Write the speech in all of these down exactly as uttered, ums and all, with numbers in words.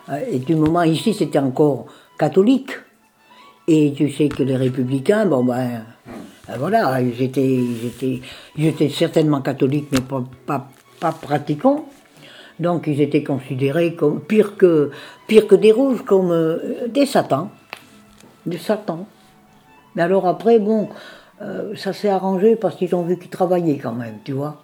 Et du moment ici, c'était encore catholique. Et tu sais que les républicains, bon ben, ben voilà, ils étaient, ils étaient, ils étaient certainement catholiques, mais pas, pas, pas pratiquants. Donc ils étaient considérés comme pire que, pire que des rouges, comme euh, des satans. Des satans. Mais alors après, bon, euh, ça s'est arrangé parce qu'ils ont vu qu'ils travaillaient quand même, tu vois.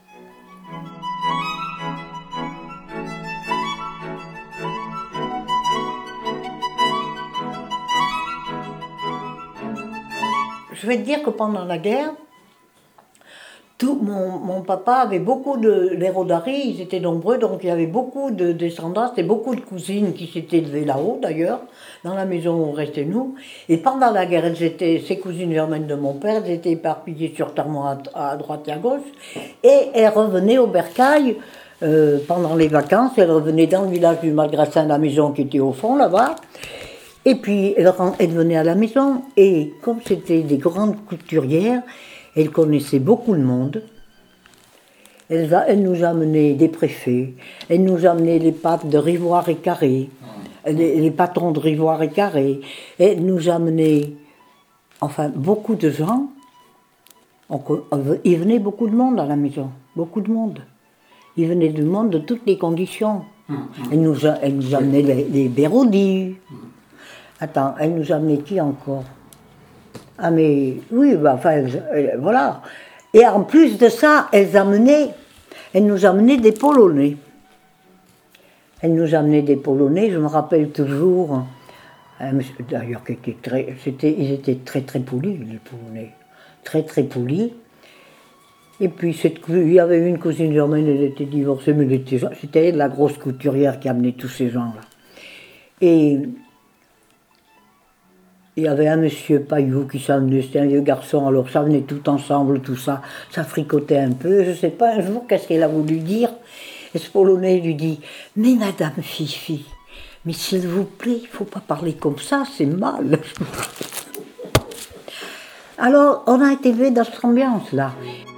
Je vais te dire que pendant la guerre, tout, mon, mon papa avait beaucoup de... Les Rodari, ils étaient nombreux, donc il y avait beaucoup de descendants, et beaucoup de cousines qui s'étaient élevées là-haut d'ailleurs, dans la maison où on restait nous. Et pendant la guerre, elles étaient, ces cousines germaines de mon père, elles étaient éparpillées sur Termont à, à droite et à gauche, et elles revenaient au bercail euh, pendant les vacances, elles revenaient dans le village du Malgrassin, la maison qui était au fond là-bas. Et puis, elles, elles venaient à la maison, et comme c'était des grandes couturières, elles connaissaient beaucoup de monde. Elles, a, elles nous amenaient des préfets, elles nous amenaient les pâtes de Rivoire et Carré, les, les patrons de Rivoire et Carré. Elles nous amenaient, enfin, beaucoup de gens. On, il venait beaucoup de monde à la maison, beaucoup de monde. Il venait du monde de toutes les conditions. Elles nous, elles nous amenaient les, les Bérodis. Attends, elle nous amenait qui encore? Ah mais, oui, bah, enfin, euh, voilà. Et en plus de ça, elles amenaient, elles nous amenaient des Polonais. Elles nous amenaient des Polonais, je me rappelle toujours, euh, d'ailleurs, c'était, ils étaient très très polis, les Polonais. Très très polis. Et puis, cette, il y avait une cousine germaine, elle était divorcée, mais c'était la grosse couturière qui amenait tous ces gens-là. Et il y avait un monsieur Paillou qui s'amenait, c'était un vieux garçon, alors ça venait tout ensemble, tout ça, ça fricotait un peu, je sais pas, un jour, qu'est-ce qu'elle a voulu dire? Et ce Polonais lui dit, mais madame Fifi, mais s'il vous plaît, il faut pas parler comme ça, c'est mal. Alors, on a été élevés dans cette ambiance-là.